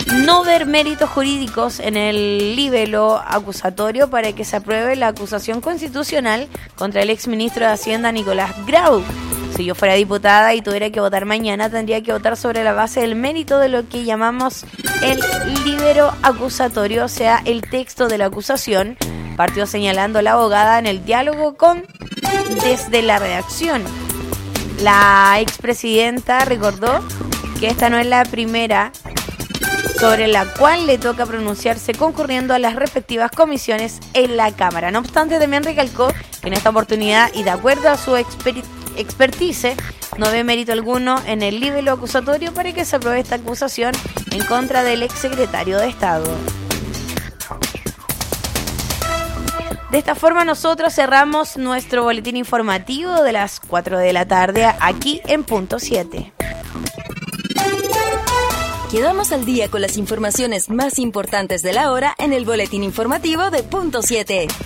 no ver méritos jurídicos en el libelo acusatorio para que se apruebe la acusación constitucional contra el exministro de Hacienda Nicolás Grau. Si yo fuera diputada y tuviera que votar mañana, tendría que votar sobre la base del mérito de lo que llamamos el libelo acusatorio, o sea, el texto de la acusación, partió señalando la abogada en el diálogo desde la redacción. La expresidenta recordó que esta no es la primera sobre la cual le toca pronunciarse concurriendo a las respectivas comisiones en la Cámara. No obstante, también recalcó que en esta oportunidad y de acuerdo a su expertise, no ve mérito alguno en el libelo acusatorio para que se apruebe esta acusación en contra del exsecretario de Estado. De esta forma nosotros cerramos nuestro boletín informativo de las 4 de la tarde aquí en Punto 7. Quedamos al día con las informaciones más importantes de la hora en el boletín informativo de Punto 7.